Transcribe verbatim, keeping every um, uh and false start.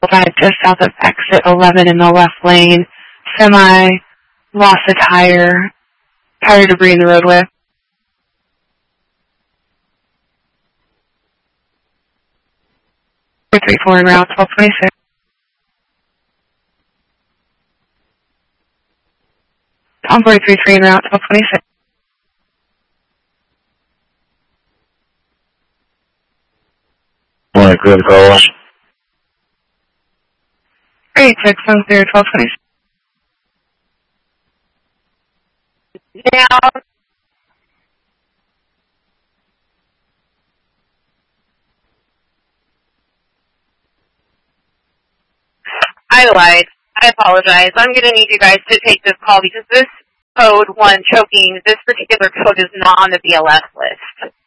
five just south of exit eleven in the left lane. Semi lost a tire. Tire debris in the roadway. four three four en route, twelve twenty-six. Tom four three three en route, twelve twenty-six. Morning, good call. eight six one zero, twelve twenty-six. Now, I lied. I apologize. I'm going to need you guys to take this call because this code one choking, this particular code is not on the B L S list.